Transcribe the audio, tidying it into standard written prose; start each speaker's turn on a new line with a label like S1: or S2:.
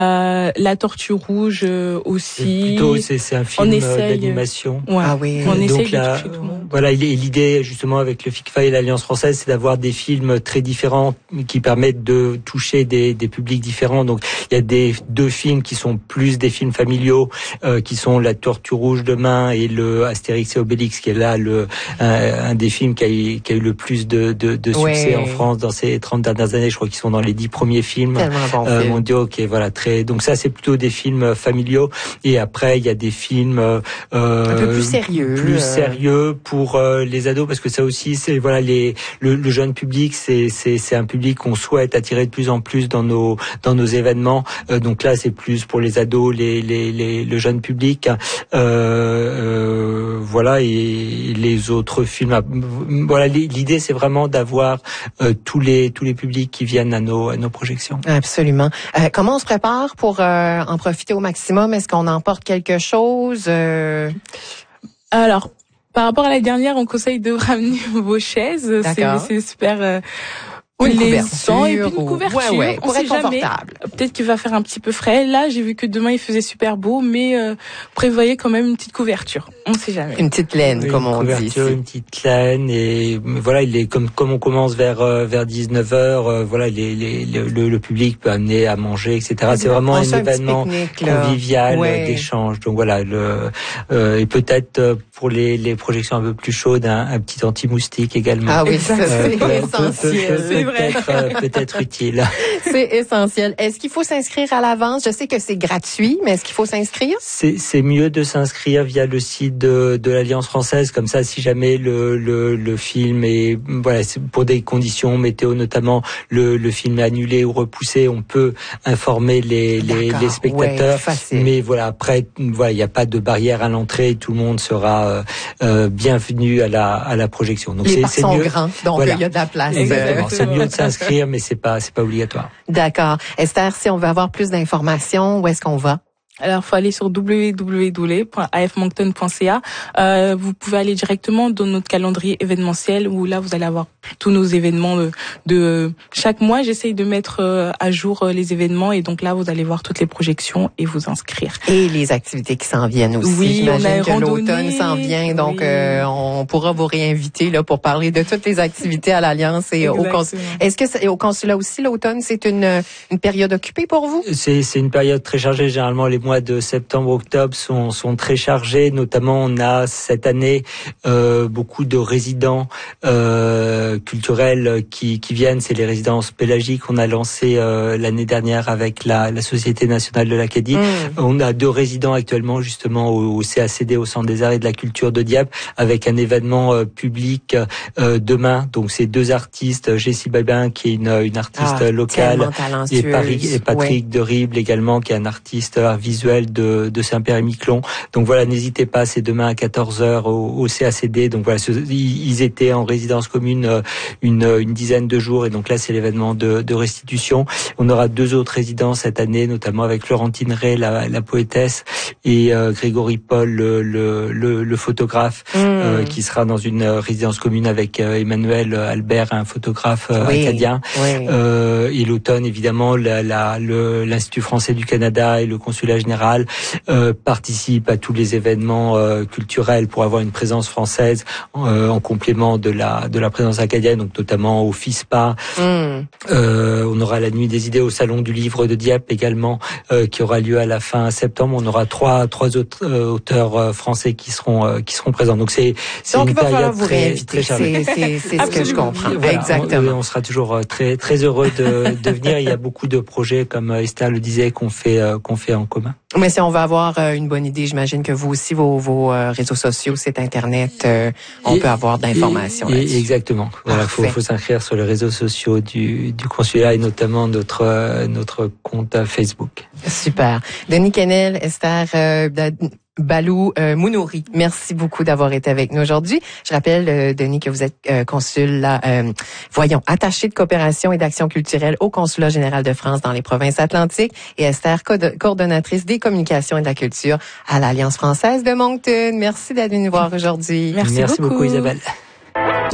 S1: La Tortue Rouge aussi.
S2: Plutôt, c'est un film d'animation.
S1: Ouais.
S3: Ah oui.
S1: On essaye
S2: Donc
S1: de
S2: là,
S1: toucher tout le monde.
S2: voilà, l'idée justement avec le FICFA et l'Alliance française, c'est d'avoir des films très différents qui permettent de toucher des publics différents. Donc il y a deux films qui sont plus des films familiaux, qui sont La Tortue Rouge demain et le Astérix et Obélix, qui est là un des films qui a eu le plus de succès en France dans ces 30 dernières années. Je crois qu'ils sont dans les 10 premiers films mondiaux. Qui est voilà très. Donc ça, c'est plutôt des films familiaux. Et après, il y a des films un
S3: peu plus sérieux,
S2: sérieux pour les ados, parce que ça aussi, c'est voilà le jeune public, c'est un public qu'on souhaite attirer de plus en plus dans nos événements. Donc là, c'est plus pour les ados, le jeune public. Voilà, et les autres films. Voilà, l'idée, c'est vraiment d'avoir tous les publics qui viennent à nos projections.
S3: Absolument. Comment on se prépare pour en profiter au maximum? Est-ce qu'on emporte quelque chose?
S1: Alors, par rapport à la dernière, on conseille de ramener vos chaises. C'est super.
S3: Une couverture.
S1: Et puis une couverture.
S3: Ouais, pour être confortable.
S1: Peut-être qu'il va faire un petit peu frais. Là, j'ai vu que demain, il faisait super beau, mais prévoyez quand même une petite couverture. On sait jamais.
S3: Une petite laine, comme on dit ici.
S2: Une petite laine. Et voilà, il est comme on commence vers 19h, voilà, le public peut amener à manger, etc. C'est vraiment un événement convivial, d'échange. Donc voilà, et peut-être pour les projections un peu plus chaudes, un petit anti-moustique également.
S3: Ah oui, ça c'est essentiel.
S2: Peut-être utile.
S3: C'est essentiel. Est-ce qu'il faut s'inscrire à l'avance? Je sais que c'est gratuit, mais est-ce qu'il faut s'inscrire?
S2: C'est mieux de s'inscrire via le site de l'Alliance française. Comme ça, si jamais le film est, voilà, c'est pour des conditions météo notamment, le film est annulé ou repoussé, on peut informer les spectateurs. Mais voilà, après, voilà, il n'y a pas de barrière à l'entrée. Tout le monde sera bienvenu à la projection. Donc
S3: les parcs sont
S2: mieux,
S3: grands, donc
S2: voilà.
S3: Il y a de la place.
S2: Exactement. C'est mieux de s'inscrire, mais c'est pas obligatoire.
S3: D'accord. Esther, si on veut avoir plus d'informations, où est-ce qu'on va?
S1: Alors, faut aller sur www.afmoncton.ca. Vous pouvez aller directement dans notre calendrier événementiel où là, vous allez avoir tous nos événements de chaque mois. J'essaye de mettre à jour les événements et donc là, vous allez voir toutes les projections et vous inscrire.
S3: Et les activités qui s'en viennent aussi.
S1: Oui,
S3: j'imagine que l'automne s'en vient, donc on pourra vous réinviter là pour parler de toutes les activités à l'Alliance et au consulat. Est-ce que au consulat aussi l'automne c'est une période occupée pour vous?
S2: C'est une période très chargée. Généralement, les mois de septembre-octobre sont très chargés. Notamment, on a cette année beaucoup de résidents culturels qui viennent. C'est les résidences pélagiques qu'on a lancé l'année dernière avec la Société nationale de l'Acadie. On a 2 résidents actuellement justement au CACD, au Centre des Arts et de la Culture de Dieppe, avec un événement public demain. Donc c'est 2 artistes, Jessie Babin qui est une artiste locale et Patrick de Rible également qui est un artiste visuel de Saint-Pierre-et-Miquelon. Donc voilà, n'hésitez pas, c'est demain à 14h au CACD. Donc voilà, ils étaient en résidence commune une dizaine de jours et donc là c'est l'événement de restitution. On aura 2 autres résidences cette année, notamment avec Laurentine Ray, la poétesse, et Grégory Paul, le photographe, qui sera dans une résidence commune avec Emmanuel Albert, un photographe acadien. Et l'automne, évidemment, l'Institut français du Canada et le consulat général participent à tous les événements culturels pour avoir une présence française en complément de la présence acadienne, donc notamment au FISPA. On aura la Nuit des idées au Salon du livre de Dieppe également, qui aura lieu à la fin septembre. On aura trois autres auteurs français qui seront présents. Donc c'est une période très chargée.
S3: C'est ce que je comprends.
S2: Voilà,
S3: exactement.
S2: On sera toujours très très heureux de venir. Il y a beaucoup de projets, comme Esther le disait, qu'on fait en commun.
S3: Mais si on veut avoir une bonne idée, j'imagine que vous aussi, vos réseaux sociaux, site internet, on peut avoir d'informations là-dessus.
S2: Exactement. Voilà, faut s'inscrire sur les réseaux sociaux du consulat et notamment notre compte Facebook.
S3: Super. Denis Quesnel, Esther Balou Mounouri, merci beaucoup d'avoir été avec nous aujourd'hui. Je rappelle, Denis, que vous êtes consul attaché de coopération et d'action culturelle au Consulat général de France dans les provinces atlantiques, et Esther, coordonnatrice des communications et de la culture à l'Alliance française de Moncton. Merci d'être venue nous voir aujourd'hui.
S2: Merci beaucoup Isabelle.